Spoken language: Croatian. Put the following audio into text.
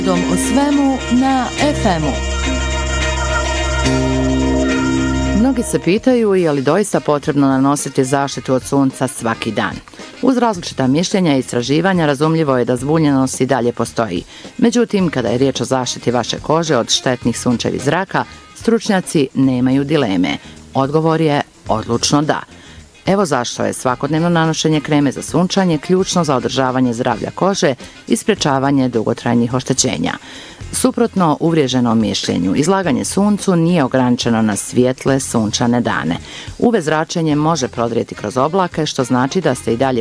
O svemu na FM-u. Mnogi se pitaju je li doista potrebno nanositi zaštitu od sunca svaki dan. Uz različita mišljenja i istraživanja razumljivo je da zbunjenost i dalje postoji. Međutim, kada je riječ o zaštiti vaše kože od štetnih sunčevih zraka, stručnjaci nemaju dileme. Odgovor je odlučno da. Evo zašto je svakodnevno nanošenje kreme za sunčanje ključno za održavanje zdravlja kože i sprječavanje dugotrajnih oštećenja. Suprotno uvriježenom mišljenju, izlaganje suncu nije ograničeno na svijetle sunčane dane. UV zračenje može prodrijeti kroz oblake, što znači da ste i dalje